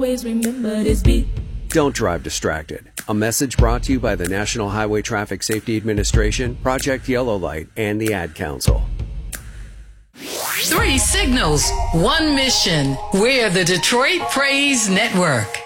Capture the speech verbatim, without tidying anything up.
Always remember this beat. Don't drive distracted. A message brought to you by the National Highway Traffic Safety Administration, Project Yellow Light, and the Ad Council. Three signals, one mission. We're the Detroit Praise Network.